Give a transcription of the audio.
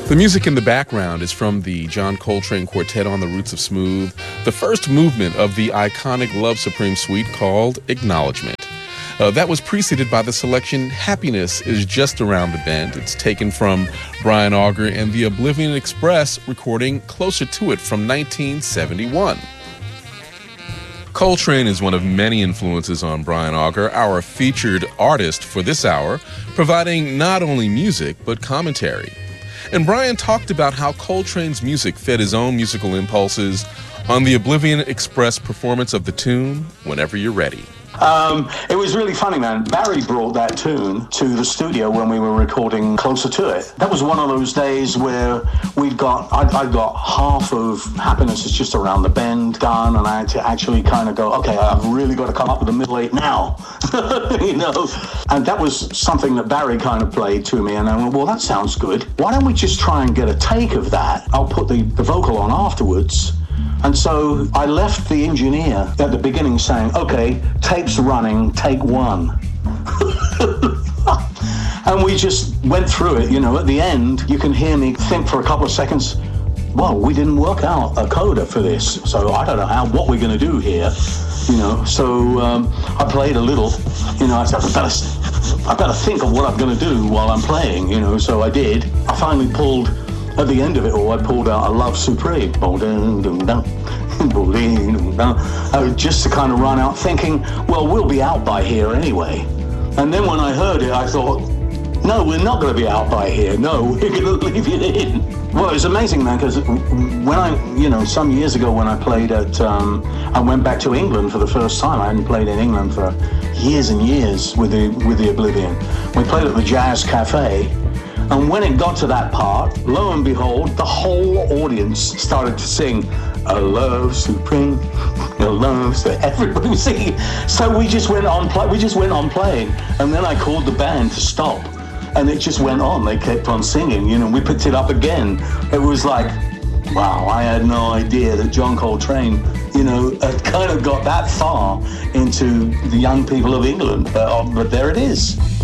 The music in the background is from the John Coltrane Quartet on the Roots of Smooth, the first movement of the iconic Love Supreme suite called Acknowledgement. That was preceded by the selection Happiness is Just Around the Bend. It's taken from Brian Auger and the Oblivion Express recording Closer to It from 1971. Coltrane is one of many influences on Brian Auger, our featured artist for this hour, providing not only music but commentary. And Brian talked about how Coltrane's music fed his own musical impulses on the Oblivion Express performance of the tune, Whenever You're Ready. It was really funny, man. Barry brought that tune to the studio when we were recording Closer to It. That was one of those days where I'd got half of Happiness is Just Around the Bend done, and I had to actually kind of go, okay, I've really got to come up with the middle eight now, you know. And that was something that Barry kind of played to me, and I went, well, that sounds good. Why don't we just try and get a take of that? I'll put the vocal on afterwards. And so I left the engineer at the beginning saying, okay, tape's running, take one. And we just went through it, you know. At the end, you can hear me think for a couple of seconds, well, we didn't work out a coda for this, so I don't know what we're going to do here, you know. So I played a little, you know. I said, I better think of what I'm going to do while I'm playing, you know. So I did. I finally pulled, at the end of it all, I pulled out a Love Supreme. Just to kind of run out thinking, well, we'll be out by here anyway. And then when I heard it, I thought, no, we're not going to be out by here. No, we're going to leave it in. Well, it was amazing, man, because when some years ago when I played at, I went back to England for the first time. I hadn't played in England for years and years with the Oblivion. We played at the Jazz Cafe. And when it got to that part, lo and behold, the whole audience started to sing, "A love supreme, a love," so everybody was singing. So we just went on playing, and then I called the band to stop, and it just went on. They kept on singing, you know. We picked it up again. It was like, wow, I had no idea that John Coltrane, you know, had kind of got that far into the young people of England. But there it is.